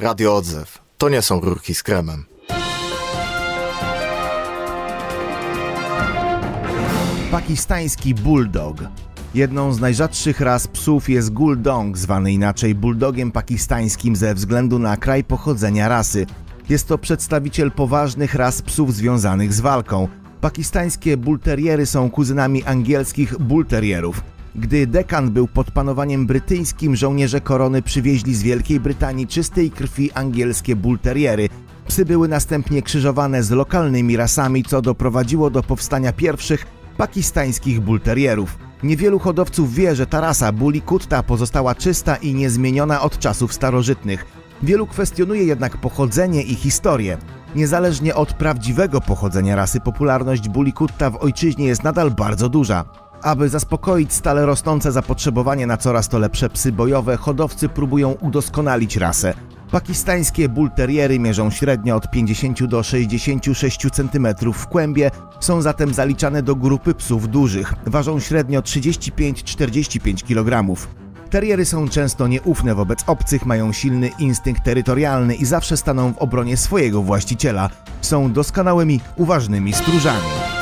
Radio Odzew. To nie są rurki z kremem. Pakistański bulldog. Jedną z najrzadszych ras psów jest guldong, zwany inaczej bulldogiem pakistańskim ze względu na kraj pochodzenia rasy. Jest to przedstawiciel poważnych ras psów związanych z walką. Pakistańskie bullterriery są kuzynami angielskich bullterrierów. Gdy Dekan był pod panowaniem brytyjskim, żołnierze korony przywieźli z Wielkiej Brytanii czystej krwi angielskie bullterriery. Psy były następnie krzyżowane z lokalnymi rasami, co doprowadziło do powstania pierwszych pakistańskich bullterrierów. Niewielu hodowców wie, że ta rasa Bully Kutta pozostała czysta i niezmieniona od czasów starożytnych. Wielu kwestionuje jednak pochodzenie i historię. Niezależnie od prawdziwego pochodzenia rasy, popularność Bully Kutta w ojczyźnie jest nadal bardzo duża. Aby zaspokoić stale rosnące zapotrzebowanie na coraz to lepsze psy bojowe, hodowcy próbują udoskonalić rasę. Pakistańskie bullterriery mierzą średnio od 50 do 66 cm w kłębie, są zatem zaliczane do grupy psów dużych. Ważą średnio 35-45 kg. Terriery są często nieufne wobec obcych, mają silny instynkt terytorialny i zawsze staną w obronie swojego właściciela. Są doskonałymi, uważnymi stróżami.